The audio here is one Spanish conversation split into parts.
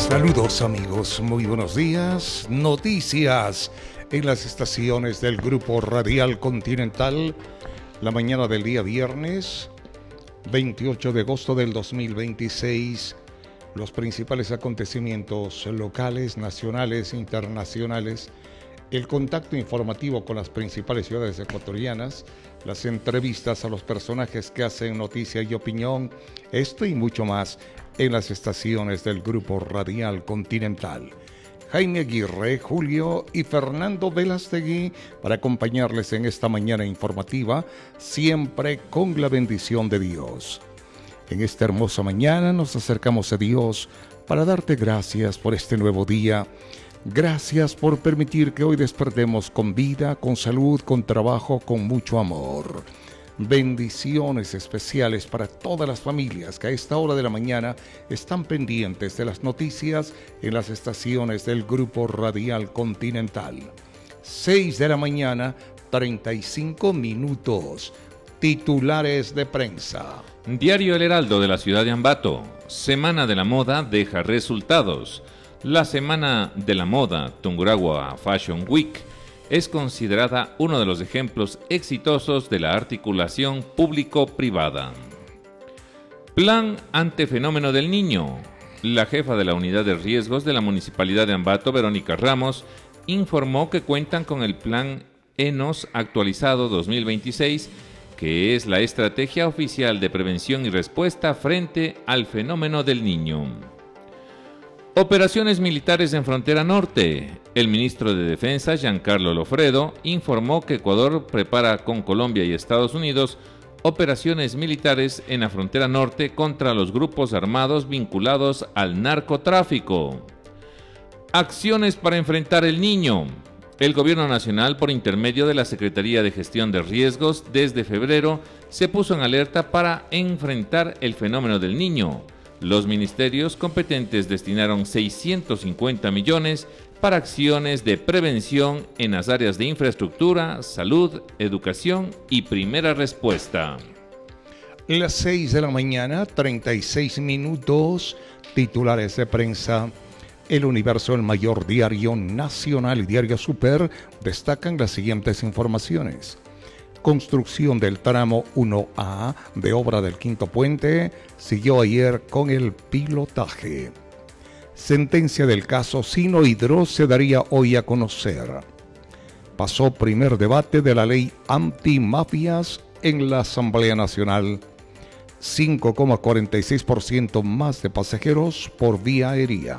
Saludos amigos, muy buenos días. Noticias en las estaciones del Grupo Radial Continental. La mañana del día viernes, 28 de agosto del 2026. Los principales acontecimientos locales, nacionales, internacionales. El contacto informativo con las principales ciudades ecuatorianas. Las entrevistas a los personajes que hacen noticia y opinión. Esto y mucho más en las estaciones del Grupo Radial Continental. Jaime Aguirre, Julio y Fernando Velastegui para acompañarles en esta mañana informativa, siempre con la bendición de Dios. En esta hermosa mañana nos acercamos a Dios para darte gracias por este nuevo día. Gracias por permitir que hoy despertemos con vida, con salud, con trabajo, con mucho amor. Bendiciones especiales para todas las familias que a esta hora de la mañana están pendientes de las noticias en las estaciones del Grupo Radial Continental. 6 de la mañana, 35 minutos. Titulares de prensa. Diario El Heraldo de la ciudad de Ambato. Semana de la moda deja resultados. La Semana de la Moda Tungurahua Fashion Week es considerada uno de los ejemplos exitosos de la articulación público-privada. Plan ante fenómeno del niño. La jefa de la unidad de riesgos de la Municipalidad de Ambato, Verónica Ramos, informó que cuentan con el Plan ENOS actualizado 2026, que es la estrategia oficial de prevención y respuesta frente al fenómeno del niño. Operaciones militares en frontera norte. El ministro de Defensa, Giancarlo Lofredo, informó que Ecuador prepara con Colombia y Estados Unidos operaciones militares en la frontera norte contra los grupos armados vinculados al narcotráfico. Acciones para enfrentar el niño. El Gobierno Nacional, por intermedio de la Secretaría de Gestión de Riesgos, desde febrero se puso en alerta para enfrentar el fenómeno del niño. Los ministerios competentes destinaron 650 millones para acciones de prevención en las áreas de infraestructura, salud, educación y primera respuesta. Las 6 de la mañana, 36 minutos. Titulares de prensa. El Universo, el mayor diario nacional y diario Super, destacan las siguientes informaciones. Construcción del tramo 1A de obra del Quinto Puente siguió ayer con el pilotaje. Sentencia del caso Sino Hidro se daría hoy a conocer. Pasó primer debate de la ley antimafias en la Asamblea Nacional. 5,46% más de pasajeros por vía aérea.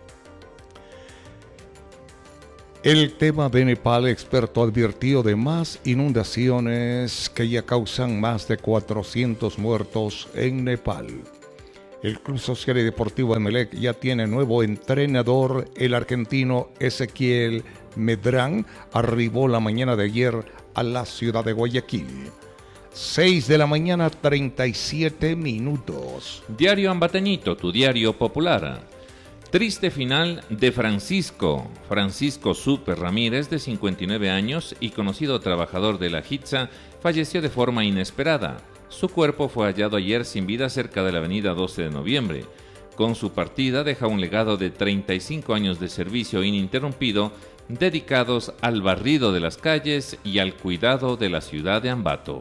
El tema de Nepal, experto advirtió de más inundaciones que ya causan más de 400 muertos en Nepal. El Club Social y Deportivo Emelec ya tiene nuevo entrenador. El argentino Ezequiel Medrán arribó la mañana de ayer a la ciudad de Guayaquil. 6 de la mañana, 37 minutos. Diario Ambateñito, tu diario popular. Triste final de Francisco Super Ramírez, de 59 años y conocido trabajador de la Hitza, falleció de forma inesperada. Su cuerpo fue hallado ayer sin vida cerca de la avenida 12 de noviembre. Con su partida deja un legado de 35 años de servicio ininterrumpido dedicados al barrido de las calles y al cuidado de la ciudad de Ambato.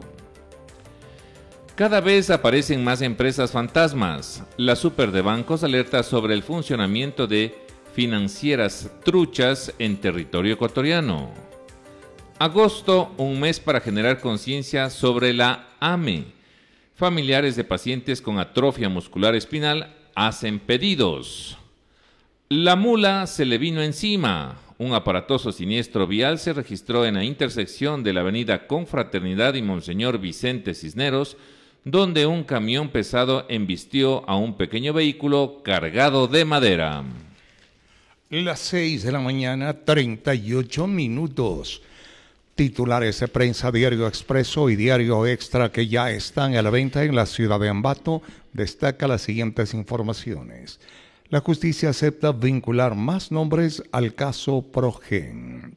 Cada vez aparecen más empresas fantasmas. La Super de Bancos alerta sobre el funcionamiento de financieras truchas en territorio ecuatoriano. Agosto, un mes para generar conciencia sobre la AME. Familiares de pacientes con atrofia muscular espinal hacen pedidos. La mula se le vino encima. Un aparatoso siniestro vial se registró en la intersección de la avenida Confraternidad y Monseñor Vicente Cisneros, donde un camión pesado embistió a un pequeño vehículo cargado de madera. Las 6 de la mañana, 38 minutos. Titulares de prensa, Diario Expreso y Diario Extra, que ya están a la venta en la ciudad de Ambato, destaca las siguientes informaciones. La justicia acepta vincular más nombres al caso Progen.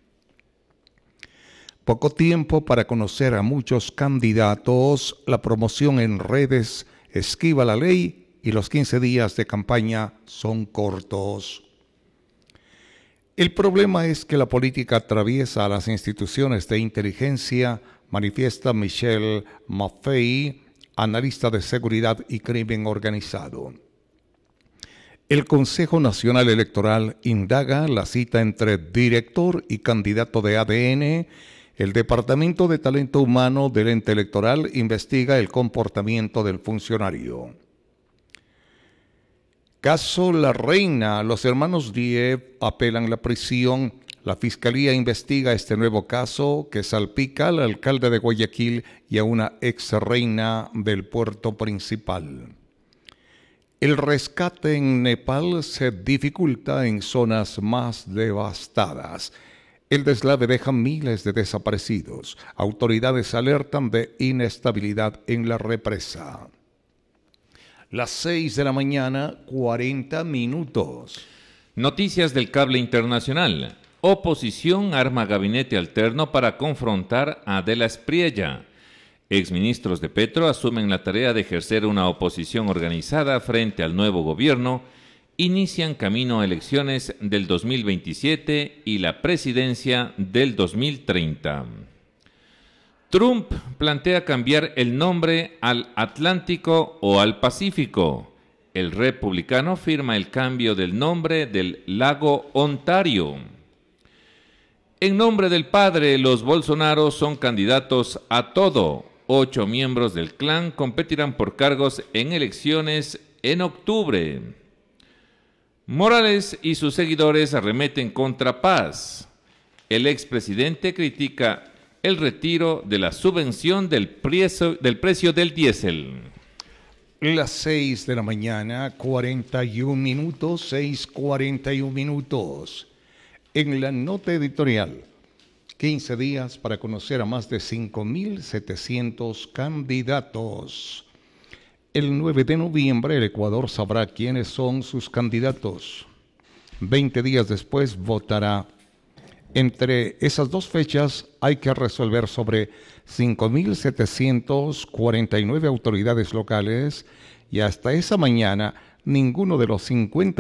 Poco tiempo para conocer a muchos candidatos. La promoción en redes esquiva la ley y los 15 días de campaña son cortos. El problema es que la política atraviesa a las instituciones de inteligencia, manifiesta Michelle Maffei, analista de seguridad y crimen organizado. El Consejo Nacional Electoral indaga la cita entre director y candidato de ADN. El Departamento de Talento Humano del ente electoral investiga el comportamiento del funcionario. Caso La Reina, los hermanos Diep apelan la prisión. La Fiscalía investiga este nuevo caso que salpica al alcalde de Guayaquil y a una ex reina del puerto principal. El rescate en Nepal se dificulta en zonas más devastadas. El deslave deja miles de desaparecidos. Autoridades alertan de inestabilidad en la represa. Las 6 de la mañana, 40 minutos. Noticias del cable internacional. Oposición arma gabinete alterno para confrontar a De la Espriella. Exministros de Petro asumen la tarea de ejercer una oposición organizada frente al nuevo gobierno. Inician camino a elecciones del 2027 y la presidencia del 2030. Trump plantea cambiar el nombre al Atlántico o al Pacífico. El republicano firma el cambio del nombre del lago Ontario. En nombre del padre, los Bolsonaro son candidatos a todo. 8 miembros del clan competirán por cargos en elecciones en octubre. Morales y sus seguidores arremeten contra Paz. El expresidente critica el retiro de la subvención del precio del diésel. Las 6 de la mañana, 41 minutos, 6:41 minutos. En la nota editorial, 15 días para conocer a más de 5.700 candidatos. El 9 de noviembre el Ecuador sabrá quiénes son sus candidatos. 20 días después votará. Entre esas dos fechas hay que resolver sobre 5.749 autoridades locales y hasta esa mañana ninguno de los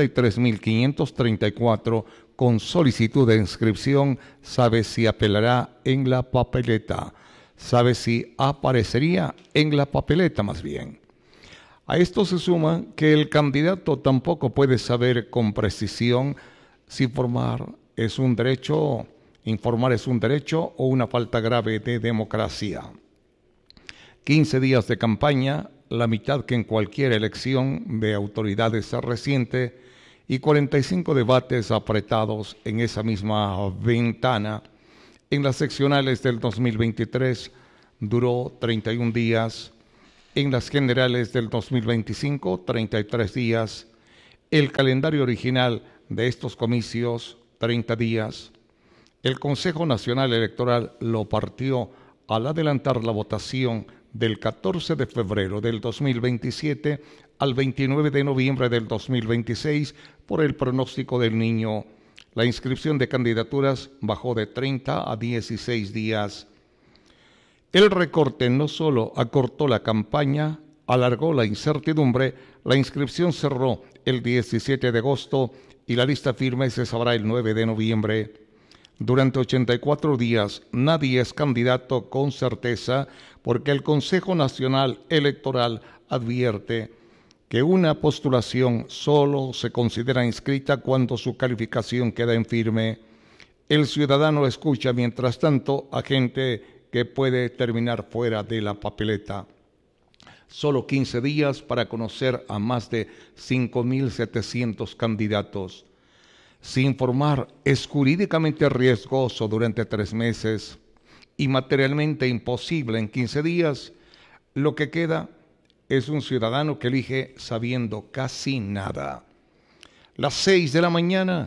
53.534 con solicitud de inscripción sabe si apelará en la papeleta, sabe si aparecería en la papeleta más bien. A esto se suma que el candidato tampoco puede saber con precisión si informar es un derecho o una falta grave de democracia. 15 días de campaña, la mitad que en cualquier elección de autoridades reciente, y 45 debates apretados en esa misma ventana. En las seccionales del 2023 duró 31 días, en las generales del 2025 33 días, el calendario original de estos comicios 30 días. El Consejo Nacional Electoral lo partió al adelantar la votación del 14 de febrero del 2027 al 29 de noviembre del 2026 por el pronóstico del Niño. La inscripción de candidaturas bajó de 30 a 16 días. El recorte no solo acortó la campaña, alargó la incertidumbre. La inscripción cerró el 17 de agosto y la lista firme se sabrá el 9 de noviembre. Durante 84 días nadie es candidato con certeza porque el Consejo Nacional Electoral advierte que una postulación solo se considera inscrita cuando su calificación queda en firme. El ciudadano escucha mientras tanto a gente que puede terminar fuera de la papeleta. Solo 15 días para conocer a más de 5.700 candidatos. Si informar es jurídicamente riesgoso durante 3 meses y materialmente imposible en 15 días, lo que queda es un ciudadano que elige sabiendo casi nada. Las 6 de la mañana,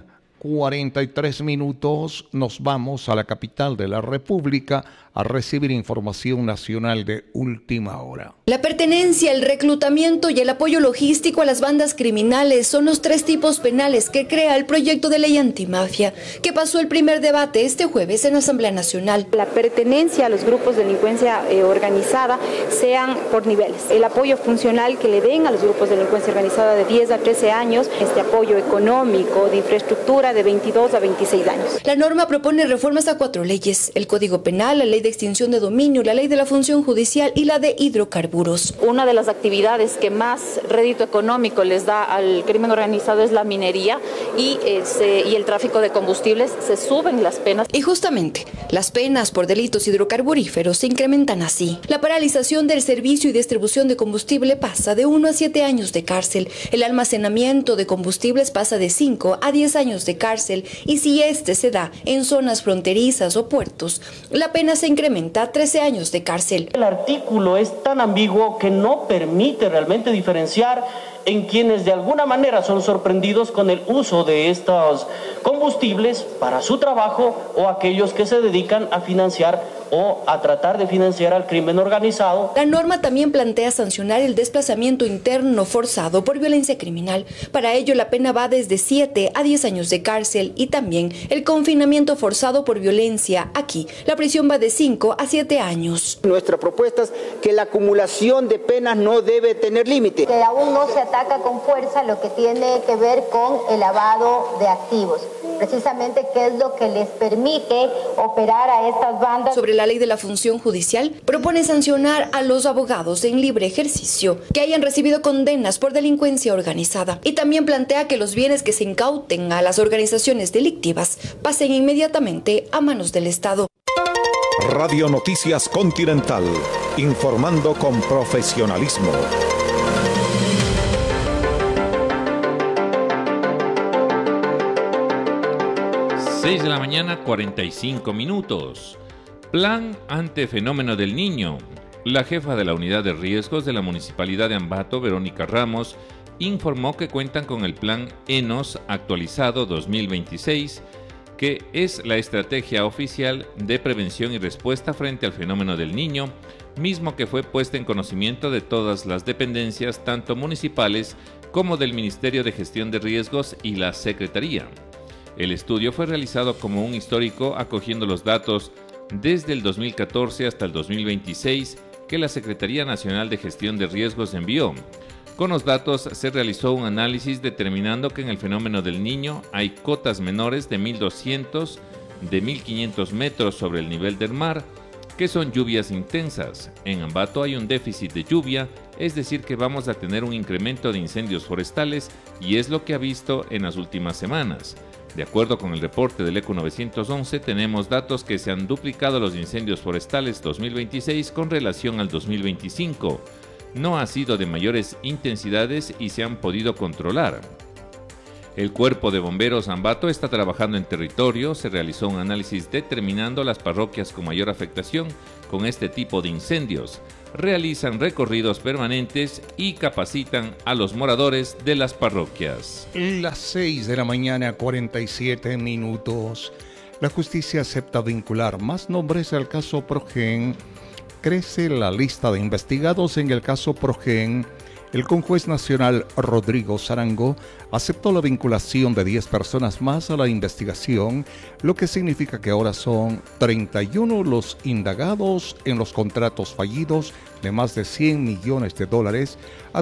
43 nos vamos a la capital de la República a recibir información nacional de última hora. La pertenencia, el reclutamiento y el apoyo logístico a las bandas criminales son los 3 tipos penales que crea el proyecto de ley antimafia, que pasó el primer debate este jueves en la Asamblea Nacional. La pertenencia a los grupos de delincuencia organizada sean por niveles. El apoyo funcional que le den a los grupos de delincuencia organizada de 10 a 13 años, este apoyo económico, de infraestructura de 22 a 26 años. La norma propone reformas a 4 leyes: el Código Penal, la Ley de Extinción de Dominio, la Ley de la Función Judicial y la de Hidrocarburos. Una de las actividades que más rédito económico les da al crimen organizado es la minería y el tráfico de combustibles. Se suben las penas. Y justamente, las penas por delitos hidrocarburíferos se incrementan así. La paralización del servicio y distribución de combustible pasa de 1 a 7 años de cárcel. El almacenamiento de combustibles pasa de 5 a 10 años de cárcel, y si este se da en zonas fronterizas o puertos, la pena se incrementa a 13 años de cárcel. El artículo es tan ambiguo que no permite realmente diferenciar en quienes de alguna manera son sorprendidos con el uso de estos combustibles para su trabajo o aquellos que se dedican a financiar o a tratar de financiar al crimen organizado. La norma también plantea sancionar el desplazamiento interno forzado por violencia criminal. Para ello, la pena va desde 7 a 10 años de cárcel, y también el confinamiento forzado por violencia. Aquí, la prisión va de 5 a 7 años. Nuestra propuesta es que la acumulación de penas no debe tener límite. Que aún no se ataca con fuerza lo que tiene que ver con el lavado de activos. Precisamente qué es lo que les permite operar a estas bandas. Sobre la Ley de la Función Judicial, propone sancionar a los abogados en libre ejercicio que hayan recibido condenas por delincuencia organizada, y también plantea que los bienes que se incauten a las organizaciones delictivas pasen inmediatamente a manos del Estado. Radio Noticias Continental, informando con profesionalismo. 6 de la mañana, 45 minutos. Plan ante fenómeno del Niño. La jefa de la unidad de riesgos de la Municipalidad de Ambato, Verónica Ramos, informó que cuentan con el Plan ENOS actualizado 2026, que es la estrategia oficial de prevención y respuesta frente al fenómeno del Niño, mismo que fue puesta en conocimiento de todas las dependencias, tanto municipales como del Ministerio de Gestión de Riesgos y la Secretaría. El estudio fue realizado como un histórico, acogiendo los datos desde el 2014 hasta el 2026 que la Secretaría Nacional de Gestión de Riesgos envió. Con los datos se realizó un análisis determinando que en el fenómeno del Niño hay cotas menores de 1.200, de 1.500 metros sobre el nivel del mar, que son lluvias intensas. En Ambato hay un déficit de lluvia, es decir que vamos a tener un incremento de incendios forestales, y es lo que ha visto en las últimas semanas. De acuerdo con el reporte del ECO 911, tenemos datos que se han duplicado los incendios forestales 2026 con relación al 2025. No ha sido de mayores intensidades y se han podido controlar. El Cuerpo de Bomberos Ambato está trabajando en territorio. Se realizó un análisis determinando las parroquias con mayor afectación con este tipo de incendios. Realizan recorridos permanentes y capacitan a los moradores de las parroquias. Las 6 de la mañana, 47 minutos. La justicia acepta vincular más nombres al caso Progen. Crece la lista de investigados en el caso Progen. El conjuez nacional Rodrigo Zarango aceptó la vinculación de 10 personas más a la investigación, lo que significa que ahora son 31 los indagados en los contratos fallidos de más de $100 millones